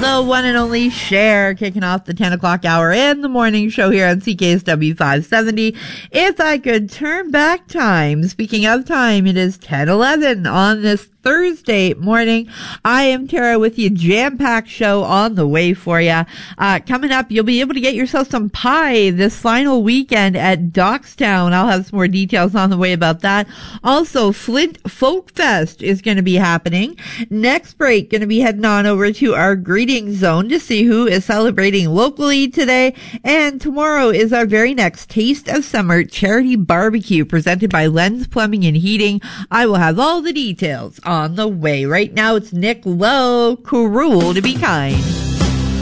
the one and only Cher, kicking off the 10 o'clock hour in the morning show here on CKSW 570. If I could turn back time, speaking of time, it is 10:11 on this Thursday morning. I am Tara with you, jam-packed show on the way for you. Coming up, you'll be able to get yourself some pie this final weekend at Dockstown. I'll have some more details on the way about that. Also, Flint Folk Fest is going to be happening. Next break, going to be heading on over to our greeting zone to see who is celebrating locally today. And tomorrow is our very next Taste of Summer charity barbecue presented by Lens Plumbing and Heating. I will have all the details on the way. Right now, it's Nick Lowe, Cruel to Be Kind.